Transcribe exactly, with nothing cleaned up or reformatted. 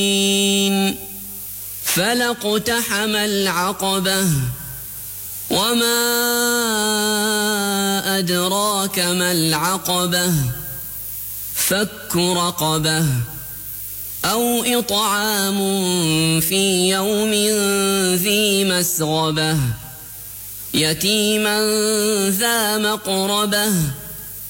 فلاقتحم العقبة وما أدراك ما العقبة فك رقبة أو إطعام في يوم ذي مسغبة يتيما ذا مقربة